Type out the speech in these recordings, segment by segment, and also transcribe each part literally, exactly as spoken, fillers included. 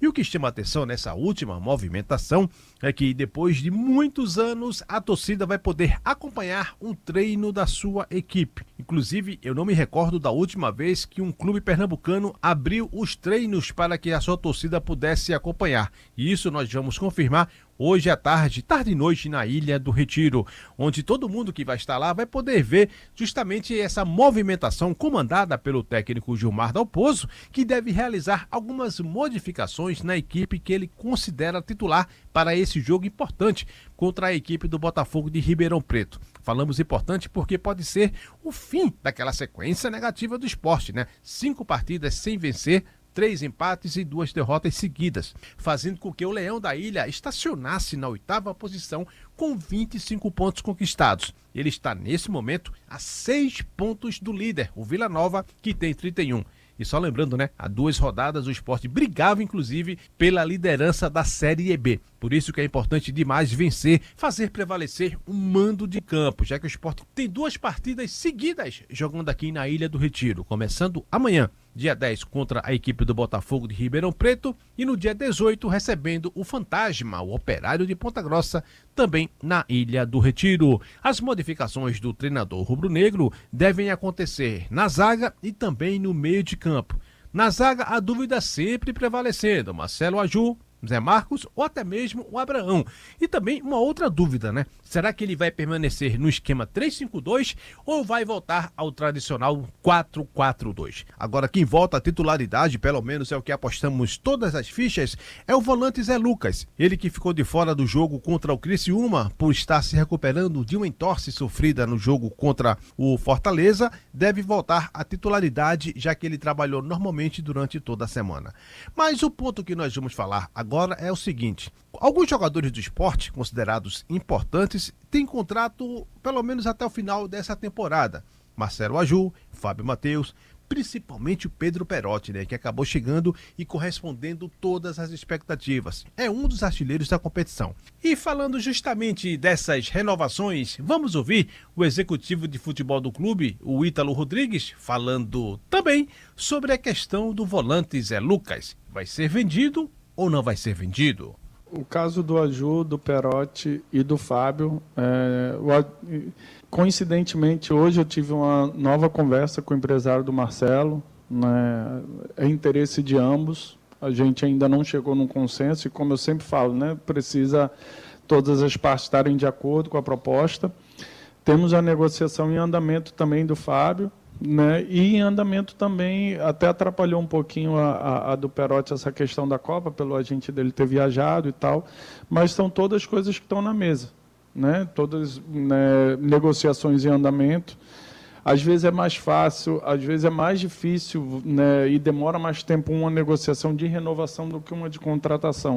E o que chama atenção nessa última movimentação é que depois de muitos anos a torcida vai poder acompanhar um treino da sua equipe. Inclusive, eu não me recordo da última vez que um clube pernambucano abriu os treinos para que a sua torcida pudesse acompanhar. E isso nós vamos confirmar hoje à tarde, tarde e noite na Ilha do Retiro, onde todo mundo que vai estar lá vai poder ver justamente essa movimentação comandada pelo técnico Gilmar Dalpozo, que deve realizar algumas modificações na equipe que ele considera titular para esse jogo importante contra a equipe do Botafogo de Ribeirão Preto. Falamos importante porque pode ser o fim daquela sequência negativa do esporte, né? Cinco partidas sem vencer, três empates e duas derrotas seguidas, fazendo com que o Leão da Ilha estacionasse na oitava posição com vinte e cinco pontos conquistados. Ele está, nesse momento, a seis pontos do líder, o Vila Nova, que tem trinta e um. E só lembrando, né, há duas rodadas o Sport brigava, inclusive, pela liderança da Série B. Por isso que é importante demais vencer, fazer prevalecer um mando de campo, já que o Sport tem duas partidas seguidas jogando aqui na Ilha do Retiro, começando amanhã, dia dez, contra a equipe do Botafogo de Ribeirão Preto e no dia dezoito recebendo o Fantasma, o Operário de Ponta Grossa, também na Ilha do Retiro. As modificações do treinador rubro-negro devem acontecer na zaga e também no meio de campo. Na zaga, a dúvida sempre prevalecendo: Marcelo Aju, Zé Marcos ou até mesmo o Abraão. E também uma outra dúvida, né? Será que ele vai permanecer no esquema três cinco dois ou vai voltar ao tradicional quatro quatro dois? Agora, quem volta à titularidade, pelo menos é o que apostamos todas as fichas, é o volante Zé Lucas. Ele que ficou de fora do jogo contra o Criciúma por estar se recuperando de uma entorse sofrida no jogo contra o Fortaleza, deve voltar à titularidade, já que ele trabalhou normalmente durante toda a semana. Mas o ponto que nós vamos falar agora Agora é o seguinte: alguns jogadores do esporte, considerados importantes, têm contrato pelo menos até o final dessa temporada. Marcelo Aju, Fábio Matheus, principalmente o Pedro Perotti, né, que acabou chegando e correspondendo todas as expectativas. É um dos artilheiros da competição. E falando justamente dessas renovações, vamos ouvir o executivo de futebol do clube, o Ítalo Rodrigues, falando também sobre a questão do volante Zé Lucas. Vai ser vendido ou não vai ser vendido? O caso do Aju, do Perotti e do Fábio, é, o, coincidentemente hoje eu tive uma nova conversa com o empresário do Marcelo, né, é interesse de ambos, a gente ainda não chegou num consenso e, como eu sempre falo, né, precisa todas as partes estarem de acordo com a proposta. Temos a negociação em andamento também do Fábio, né? E em andamento também, até atrapalhou um pouquinho a, a, a do Perotti essa questão da Copa, pelo agente dele ter viajado e tal, mas são todas coisas que estão na mesa, né? Todas, né, negociações em andamento. Às vezes é mais fácil, às vezes é mais difícil, né, e demora mais tempo uma negociação de renovação do que uma de contratação,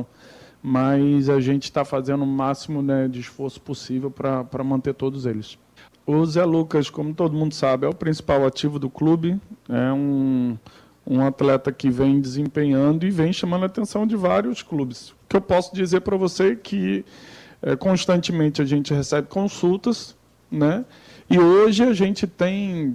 mas a gente está fazendo o máximo, né, de esforço possível para manter todos eles. O Zé Lucas, como todo mundo sabe, é o principal ativo do clube, é um, um atleta que vem desempenhando e vem chamando a atenção de vários clubes. O que eu posso dizer para você é que é, constantemente a gente recebe consultas, né? E hoje a gente tem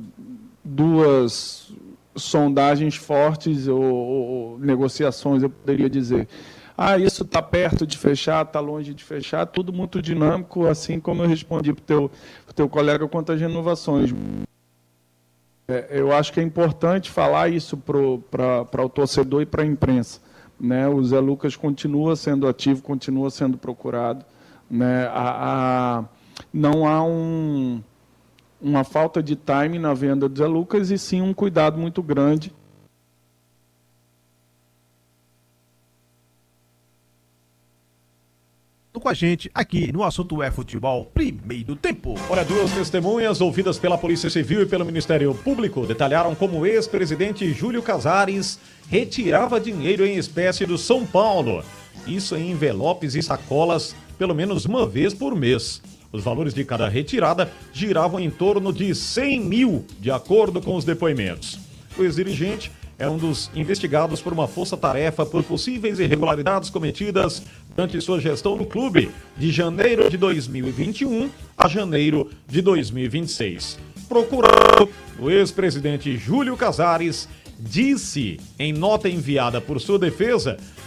duas sondagens fortes, ou, ou negociações, eu poderia dizer. Ah, isso está perto de fechar, está longe de fechar, tudo muito dinâmico, assim como eu respondi para o teu, pro teu colega quanto às renovações. É, eu acho que é importante falar isso para o torcedor e para a imprensa, né? O Zé Lucas continua sendo ativo, continua sendo procurado, né? a, a, não há um, uma falta de time na venda do Zé Lucas, e sim um cuidado muito grande. Com a gente aqui no Assunto é Futebol, primeiro tempo. Olha, duas testemunhas ouvidas pela Polícia Civil e pelo Ministério Público detalharam como o ex-presidente Júlio Casares retirava dinheiro em espécie do São Paulo. Isso em envelopes e sacolas, pelo menos uma vez por mês. Os valores de cada retirada giravam em torno de cem mil, de acordo com os depoimentos. O ex-dirigente é um dos investigados por uma força-tarefa por possíveis irregularidades cometidas durante sua gestão no clube, de janeiro de dois mil e vinte e um a janeiro de dois mil e vinte e seis. Procurado, o ex-presidente Júlio Casares disse, em nota enviada por sua defesa,